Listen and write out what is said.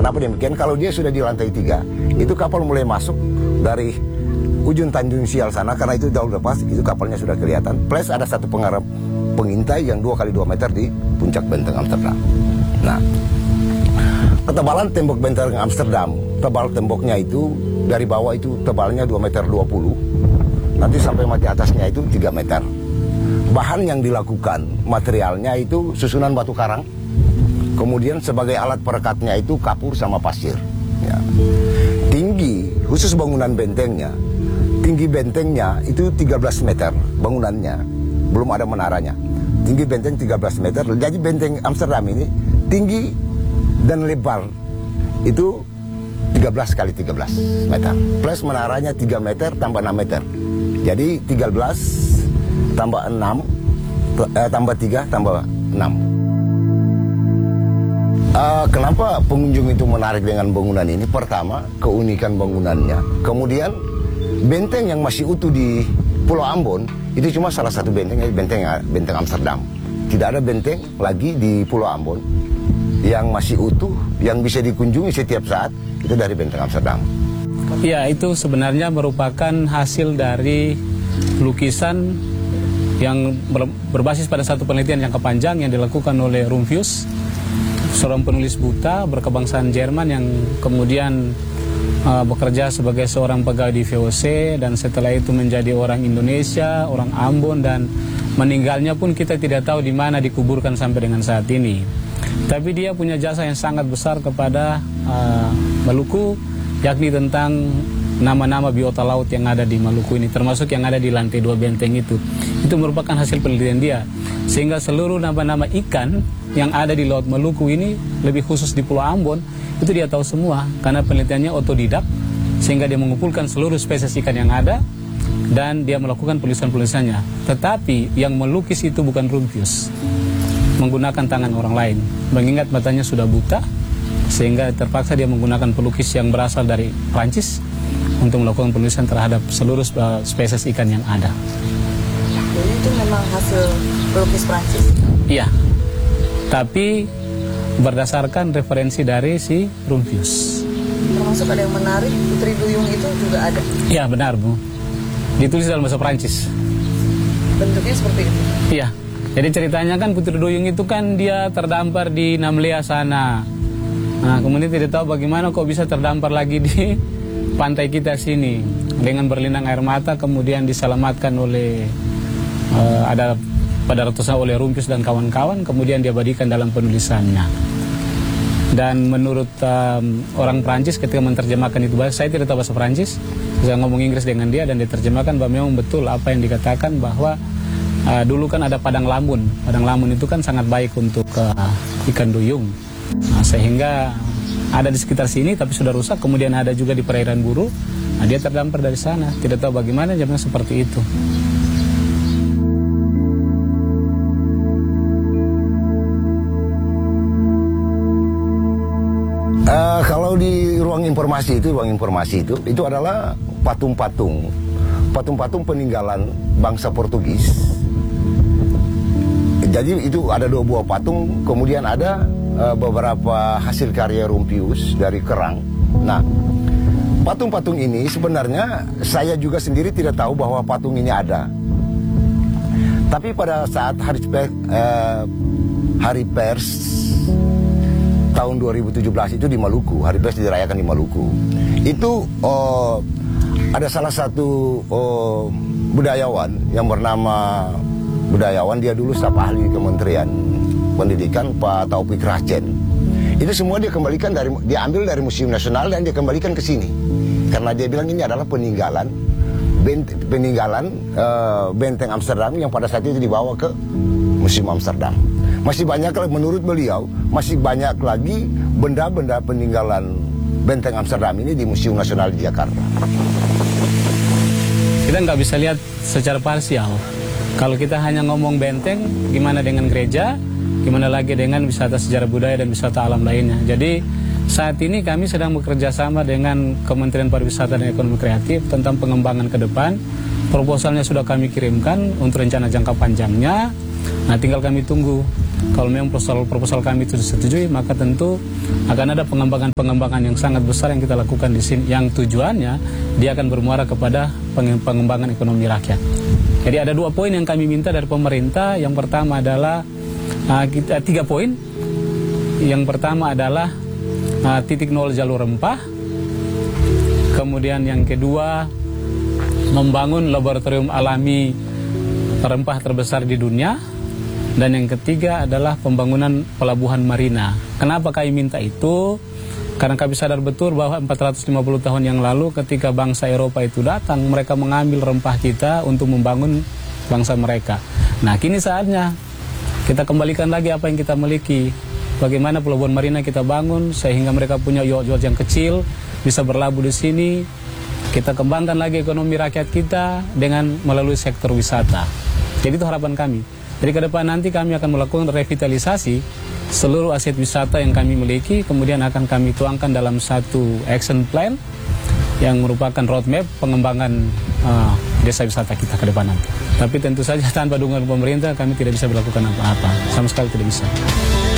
Kenapa demikian? Kalau dia sudah di lantai 3, itu kapal mulai masuk dari ujung Tanjung Sial sana, karena itu jauh lepas, itu kapalnya sudah kelihatan. Plus ada satu pengintai yang 2x2 meter di puncak benteng Amsterdam. Nah, ketebalan tembok benteng Amsterdam, tebal temboknya itu dari bawah itu tebalnya 2,20 meter, nanti sampai mati atasnya itu 3 meter. Bahan yang dilakukan, materialnya itu susunan batu karang, kemudian sebagai alat perekatnya itu kapur sama pasir. Ya. Tinggi, khusus bangunan bentengnya, tinggi bentengnya itu 13 meter bangunannya, belum ada menaranya. Tinggi benteng 13 meter, jadi benteng Amsterdam ini tinggi dan lebar itu 13 kali 13 meter. Plus menaranya 3 meter tambah 6 meter. Jadi 13 tambah 6, tambah 3, tambah 6. Kenapa pengunjung itu menarik dengan bangunan ini? Pertama, keunikan bangunannya. Kemudian, benteng yang masih utuh di Pulau Ambon, itu cuma salah satu benteng, benteng Amsterdam. Tidak ada benteng lagi di Pulau Ambon yang masih utuh, yang bisa dikunjungi setiap saat, itu dari benteng Amsterdam. Ya, itu sebenarnya merupakan hasil dari lukisan yang berbasis pada satu penelitian jangka panjang yang dilakukan oleh Rumphius, seorang penulis buta berkebangsaan Jerman yang kemudian bekerja sebagai seorang pegawai di VOC, dan setelah itu menjadi orang Indonesia, orang Ambon, dan meninggalnya pun kita tidak tahu di mana dikuburkan sampai dengan saat ini. Tapi dia punya jasa yang sangat besar kepada Maluku, yakni tentang nama-nama biota laut yang ada di Maluku ini, termasuk yang ada di lantai 2 benteng itu. Itu merupakan hasil penelitian dia. Sehingga seluruh nama-nama ikan yang ada di Laut Maluku ini, lebih khusus di Pulau Ambon, itu dia tahu semua. Karena penelitiannya otodidak, sehingga dia mengumpulkan seluruh spesies ikan yang ada, dan dia melakukan tulisan-tulisannya. Tetapi yang melukis itu bukan Rumphius, menggunakan tangan orang lain. Mengingat matanya sudah buta, sehingga terpaksa dia menggunakan pelukis yang berasal dari Prancis untuk melakukan penulisan terhadap seluruh spesies ikan yang ada. Jadi itu memang hasil pelukis Prancis? Iya, tapi berdasarkan referensi dari si Rumphius. Termasuk ada yang menarik, Putri Duyung itu juga ada? Iya, benar, Bu. Ditulis dalam bahasa Prancis. Bentuknya seperti itu? Iya, jadi ceritanya kan Putri Duyung itu kan dia terdampar di Namlea sana. Nah, kemudian tidak tahu bagaimana kok bisa terdampar lagi di pantai kita sini. Dengan berlinang air mata, kemudian diselamatkan oleh ada pada ratusan oleh Rumphius dan kawan-kawan, kemudian diabadikan dalam penulisannya. Dan menurut orang Prancis ketika menerjemahkan itu, saya tidak tahu bahasa Prancis, saya ngomong Inggris dengan dia, dan diterjemahkan bahwa memang betul apa yang dikatakan bahwa dulu kan ada padang lamun. Padang lamun itu kan sangat baik untuk ikan duyung. Nah, sehingga ada di sekitar sini tapi sudah rusak, kemudian ada juga di perairan Buru. Nah, dia terdampar dari sana, tidak tahu bagaimana jamnya seperti itu. Kalau di ruang informasi itu adalah patung-patung peninggalan bangsa Portugis. Jadi itu ada 2 buah patung, kemudian ada beberapa hasil karya Rumphius dari kerang. Nah, patung-patung ini sebenarnya saya juga sendiri tidak tahu bahwa patung ini ada. Tapi pada saat hari pers tahun 2017 itu di Maluku, hari pers dirayakan di Maluku. Itu ada salah satu budayawan yang bernama dia dulu staf ahli Kementerian Pendidikan, Pak Taufik Rajen. Itu semua dia ambil dari Museum Nasional dan dia kembalikan ke sini. Karena dia bilang ini adalah peninggalan benteng Amsterdam yang pada saat itu dibawa ke Museum Amsterdam. Masih banyak, menurut beliau, masih banyak lagi benda-benda peninggalan benteng Amsterdam ini di Museum Nasional di Jakarta. Kita nggak bisa lihat secara parsial. Kalau kita hanya ngomong benteng, gimana dengan gereja, gimana lagi dengan wisata sejarah budaya dan wisata alam lainnya. Jadi saat ini kami sedang bekerja sama dengan Kementerian Pariwisata dan Ekonomi Kreatif tentang pengembangan ke depan. Proposalnya sudah kami kirimkan untuk rencana jangka panjangnya. Nah, tinggal kami tunggu kalau memang proposal kami itu disetujui, maka tentu akan ada pengembangan yang sangat besar yang kita lakukan di sini, yang tujuannya dia akan bermuara kepada pengembangan ekonomi rakyat. Jadi ada 2 poin yang kami minta dari pemerintah. Yang pertama adalah 3 poin. Yang pertama adalah titik nol jalur rempah. Kemudian yang kedua, membangun laboratorium alami rempah terbesar di dunia. Dan yang ketiga adalah pembangunan pelabuhan marina. Kenapa kami minta itu? Karena kami sadar betul bahwa 450 tahun yang lalu ketika bangsa Eropa itu datang, mereka mengambil rempah kita untuk membangun bangsa mereka. Nah, kini saatnya kita kembalikan lagi apa yang kita miliki. Bagaimana pelabuhan marina kita bangun sehingga mereka punya yacht yang kecil bisa berlabuh di sini. Kita kembangkan lagi ekonomi rakyat kita dengan melalui sektor wisata. Jadi itu harapan kami. Jadi ke depan nanti kami akan melakukan revitalisasi seluruh aset wisata yang kami miliki, kemudian akan kami tuangkan dalam satu action plan yang merupakan roadmap pengembangan desa wisata kita ke depan nanti. Tapi tentu saja tanpa dukungan pemerintah kami tidak bisa melakukan apa-apa, sama sekali tidak bisa.